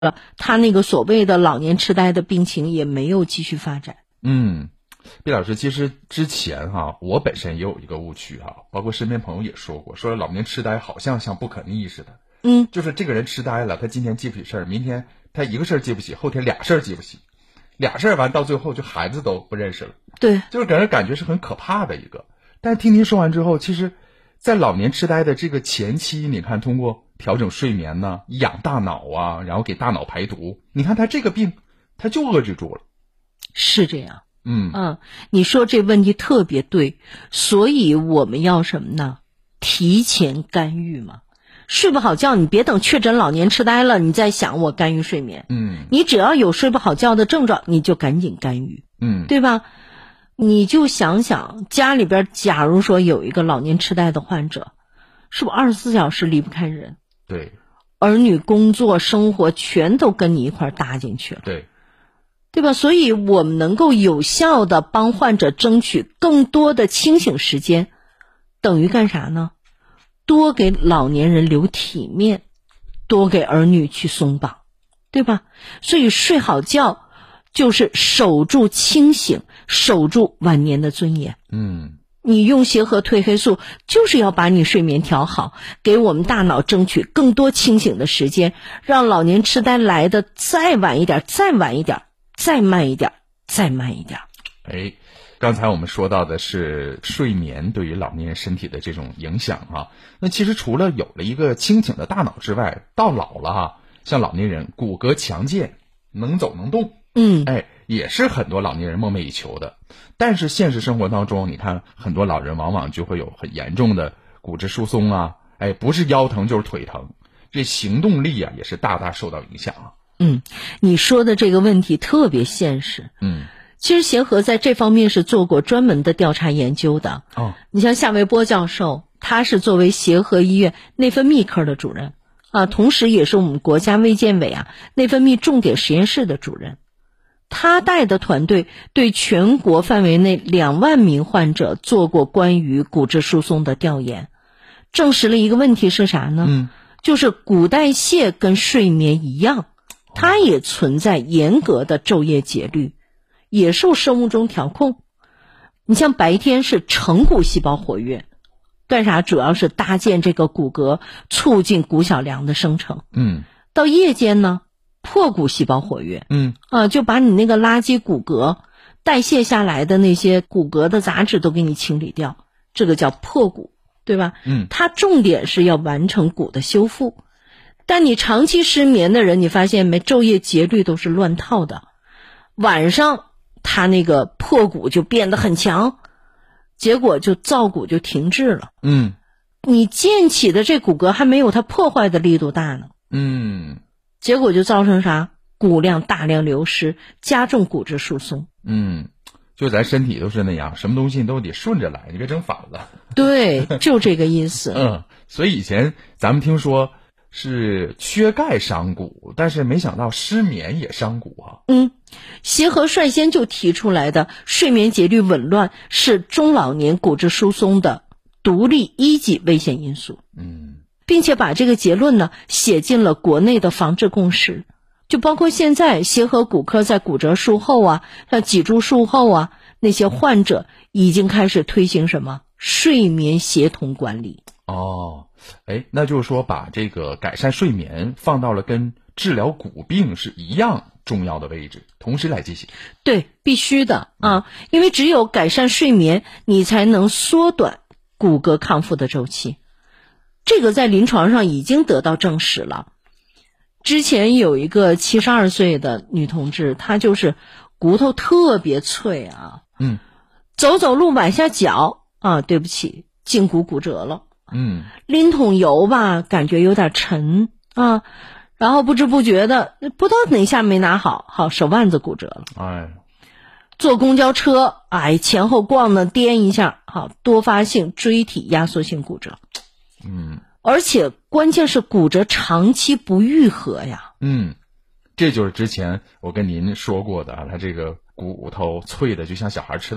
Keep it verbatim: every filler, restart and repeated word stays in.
了，他那个所谓的老年痴呆的病情也没有继续发展。 嗯，毕老师，其实之前哈、啊，我本身也有一个误区哈、啊，包括身边朋友也说过，说老年痴呆好像像不可逆似的。 嗯， 就是这个人痴呆了，他今天记不起事儿，明天他一个事儿记不起，后天俩事儿记不起，俩事儿完到最后就孩子都不认识了。 对， 就是给人感觉是很可怕的一个。但是听您说完之后，其实在老年痴呆的这个前期，你看通过调整睡眠呢，养大脑啊，然后给大脑排毒，你看他这个病他就遏制住了。 是这样。 嗯嗯，你说这问题特别对，所以我们要什么呢？提前干预嘛。睡不好觉，你别等确诊老年痴呆了，你再想我干预睡眠。 嗯， 你只要有睡不好觉的症状，你就赶紧干预。 嗯， 对吧？你就想想，家里边假如说有一个老年痴呆的患者，是不是二十四小时离不开人？ 对， 儿女工作生活全都跟你一块搭进去了。 对， 对吧？所以我们能够有效的帮患者争取更多的清醒时间，等于干啥呢？多给老年人留体面，多给儿女去松绑，对吧？所以睡好觉就是守住清醒，守住晚年的尊严。 嗯， 你用协和褪黑素就是要把你睡眠调好，给我们大脑争取更多清醒的时间，让老年痴呆来的再晚一点，再晚一点，再慢一点，再慢一点。 哎，刚才我们说到的是睡眠对于老年人身体的这种影响啊。那其实除了有了一个清醒的大脑之外，到老了哈、啊，像老年人骨骼强健，能走能动， 嗯， 哎，也是很多老年人梦寐以求的。但是现实生活当中，你看很多老人往往就会有很严重的骨质疏松啊，哎，不是腰疼就是腿疼，这行动力啊也是大大受到影响啊。 嗯，你说的这个问题特别现实。 嗯， 其实协和在这方面是做过专门的调查研究的。 哦， 你像夏维波教授，他是作为协和医院内分泌科的主任啊，同时也是我们国家卫健委啊内分泌重点实验室的主任。他带的团队对全国范围内两万名患者做过关于骨质疏松的调研，证实了一个问题是啥呢？ 嗯， 就是骨代谢跟睡眠一样，它也存在严格的昼夜节律，也受生物钟调控。你像白天是成骨细胞活跃，干啥？主要是搭建这个骨骼，促进骨小梁的生成。 嗯， 到夜间呢，破骨细胞活跃， 嗯， 啊，就把你那个垃圾骨骼代谢下来的那些骨骼的杂质都给你清理掉，这个叫破骨，对吧？ 嗯， 它重点是要完成骨的修复。但你长期失眠的人，你发现没，昼夜节律都是乱套的，晚上他那个破骨就变得很强，结果就造骨就停滞了。 嗯， 你建起的这骨骼还没有它破坏的力度大呢。 嗯， 结果就造成啥？骨量大量流失，加重骨质疏松。 嗯，就咱身体都是那样，什么东西都得顺着来，你别整反了。 对，就这个意思。 嗯，所以以前咱们听说是缺钙伤骨，但是没想到失眠也伤骨啊。 嗯，协和率先就提出来的睡眠节律紊乱是中老年骨质疏松的独立一级危险因素。 嗯， 并且把这个结论呢写进了国内的防治共识，就包括现在协和骨科在骨折术后啊，像脊柱术后啊，那些患者已经开始推行什么睡眠协同管理。 哦，哎，那就是说把这个改善睡眠放到了跟治疗骨病是一样重要的位置，同时来进行。 对，必须的啊，因为只有改善睡眠，你才能缩短骨骼康复的周期。这个在临床上已经得到证实了。之前有一个七十二岁的女同志，她就是骨头特别脆啊， 嗯， 走走路崴下脚啊，对不起，胫骨骨折了。 嗯， 拎桶油吧，感觉有点沉啊，然后不知不觉的，不知道哪下没拿好，好手腕子骨折了。 哎， 坐公交车，哎，前后逛呢，颠一下，好，多发性椎体压缩性骨折。 嗯， 而且关键是骨折长期不愈合呀。 嗯，这就是之前我跟您说过的啊，他这个骨头脆的就像小孩吃